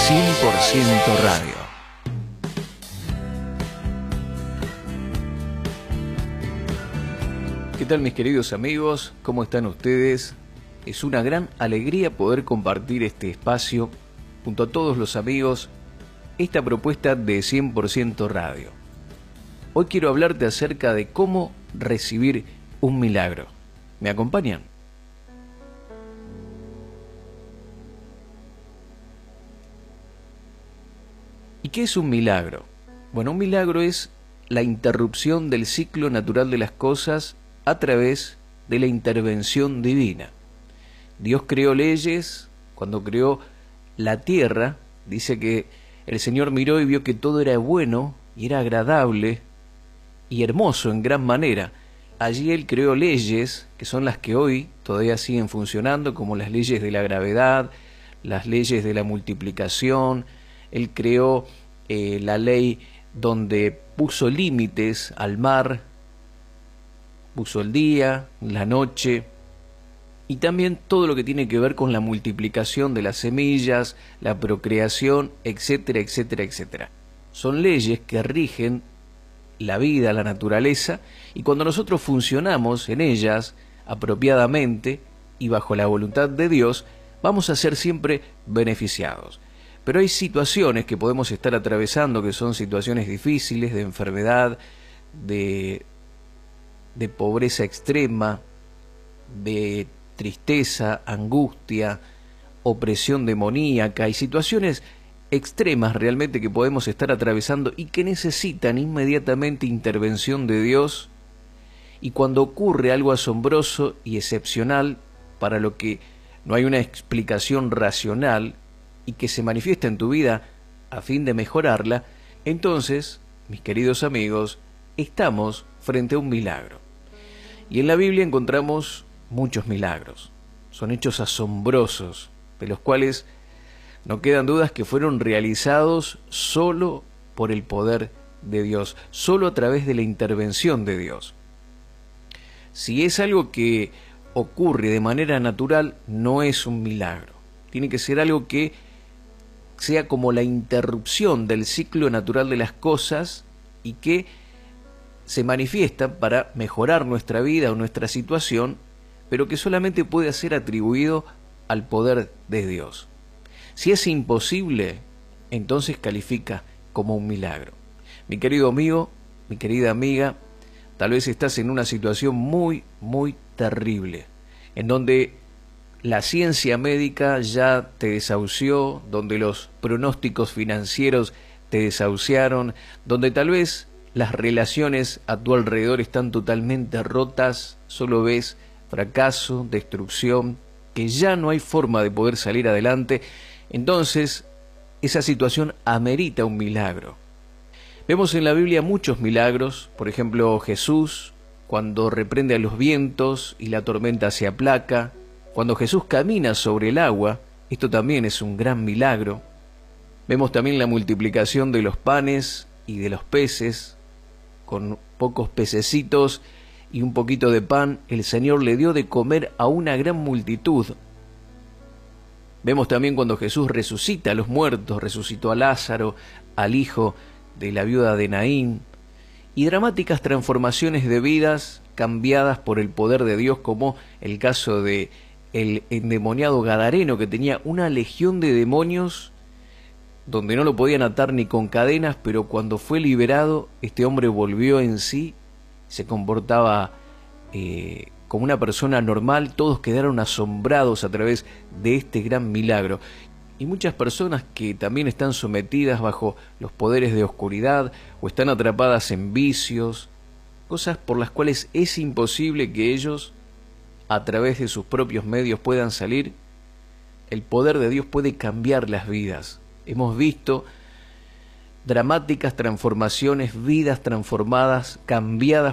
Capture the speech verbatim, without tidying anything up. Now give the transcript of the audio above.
cien por ciento Radio. ¿Qué tal, mis queridos amigos? ¿Cómo están ustedes? Es una gran alegría poder compartir este espacio junto a todos los amigos, esta propuesta de cien por ciento Radio. Hoy quiero hablarte acerca de cómo recibir un milagro. ¿Me acompañan? ¿Y qué es un milagro? Bueno, un milagro es la interrupción del ciclo natural de las cosas a través de la intervención divina. Dios creó leyes. Cuando creó la tierra, dice que el Señor miró y vio que todo era bueno y era agradable y hermoso en gran manera. Allí Él creó leyes que son las que hoy todavía siguen funcionando, como las leyes de la gravedad, las leyes de la multiplicación. Él creó eh, la ley donde puso límites al mar, puso el día, la noche, y también todo lo que tiene que ver con la multiplicación de las semillas, la procreación, etcétera, etcétera, etcétera. Son leyes que rigen la vida, la naturaleza, y cuando nosotros funcionamos en ellas apropiadamente y bajo la voluntad de Dios, vamos a ser siempre beneficiados. Pero hay situaciones que podemos estar atravesando que son situaciones difíciles, de enfermedad, de, de pobreza extrema, de tristeza, angustia, opresión demoníaca. Hay situaciones extremas realmente que podemos estar atravesando y que necesitan inmediatamente intervención de Dios. Y cuando ocurre algo asombroso y excepcional para lo que no hay una explicación racional y que se manifiesta en tu vida a fin de mejorarla, entonces, mis queridos amigos, estamos frente a un milagro. Y en la Biblia encontramos muchos milagros. Son hechos asombrosos, de los cuales no quedan dudas que fueron realizados solo por el poder de Dios, solo a través de la intervención de Dios. Si es algo que ocurre de manera natural, no es un milagro. Tiene que ser algo que sea como la interrupción del ciclo natural de las cosas y que se manifiesta para mejorar nuestra vida o nuestra situación, pero que solamente puede ser atribuido al poder de Dios. Si es imposible, entonces califica como un milagro. Mi querido amigo, mi querida amiga, tal vez estás en una situación muy, muy terrible, en donde la ciencia médica ya te desahució, donde los pronósticos financieros te desahuciaron, donde tal vez las relaciones a tu alrededor están totalmente rotas, solo ves fracaso, destrucción, que ya no hay forma de poder salir adelante. Entonces, esa situación amerita un milagro. Vemos en la Biblia muchos milagros, por ejemplo, Jesús, cuando reprende a los vientos y la tormenta se aplaca, cuando Jesús camina sobre el agua, esto también es un gran milagro. Vemos también la multiplicación de los panes y de los peces, con pocos pececitos y un poquito de pan, el Señor le dio de comer a una gran multitud. Vemos también cuando Jesús resucita a los muertos, resucitó a Lázaro, al hijo de la viuda de Naín, y dramáticas transformaciones de vidas cambiadas por el poder de Dios, como el caso de el endemoniado gadareno, que tenía una legión de demonios donde no lo podían atar ni con cadenas, pero cuando fue liberado, este hombre volvió en sí, se comportaba eh, como una persona normal. Todos quedaron asombrados a través de este gran milagro. Y muchas personas que también están sometidas bajo los poderes de oscuridad o están atrapadas en vicios, cosas por las cuales es imposible que ellos, a través de sus propios medios, puedan salir. El poder de Dios puede cambiar las vidas. Hemos visto dramáticas transformaciones, vidas transformadas, cambiadas